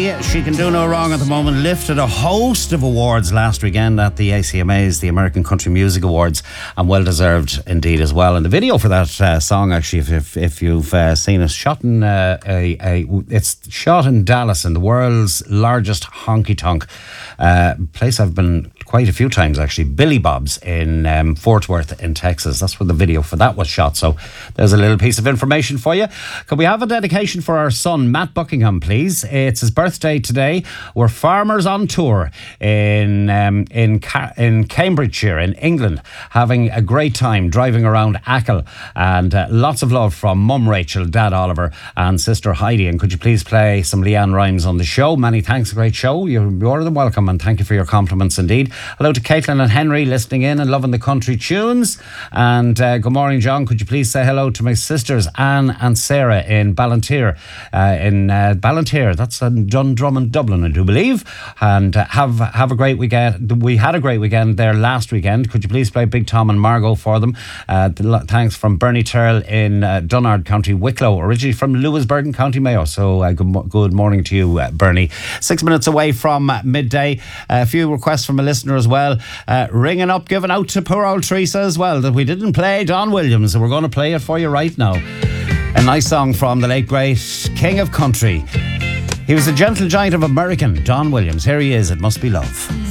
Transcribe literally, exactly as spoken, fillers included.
Lee, she can do no wrong at the moment, lifted a host of awards last weekend at the A C M As, the American Country Music Awards, and well deserved indeed as well. And the video for that uh, song, actually, if if, if you've uh, seen it, shot in uh, a, a it's shot in Dallas, in the world's largest honky tonk uh, place. I've been quite a few times actually, Billy Bob's in um, Fort Worth in Texas. That's where the video for that was shot. So there's a little piece of information for you. Can we have a dedication for our son Matt Buckingham, please? It's his birthday today. We're farmers on tour in um, in Ca- in Cambridgeshire in England, having a great time driving around Achill, and uh, lots of love from Mum Rachel, Dad Oliver and Sister Heidi. And could you please play some Leanne Rhymes on the show? Many thanks, a great show. You're more than welcome, and thank you for your compliments indeed. Hello to Caitlin and Henry listening in and loving the country tunes. And uh, good morning, John. Could you please say hello to my sisters Anne and Sarah in Ballantyre, uh, in uh, Ballantyre. That's in Dundrum, Dublin, I do believe. And uh, have have a great weekend. We had a great weekend there last weekend. Could you please play Big Tom and Margot for them? Uh, thanks from Bernie Turl in uh, Dunnard, County Wicklow, originally from Lewisburton, County Mayo. So uh, good, mo- good morning to you, uh, Bernie. Six minutes away from uh, midday. Uh, a few requests from a listener as well. Uh, ringing up, giving out to poor old Teresa as well, that we didn't play Don Williams. So we're going to play it for you right now. A nice song from the late great King of Country. He was the gentle giant of American, Don Williams. Here he is, It Must Be Love.